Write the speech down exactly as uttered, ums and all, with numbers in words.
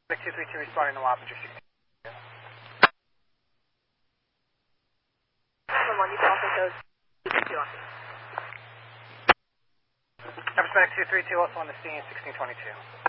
two three two responding to Wappinger sixteen. Someone, you can also go two three two on. Responding two three two, also on the scene, sixteen twenty-two.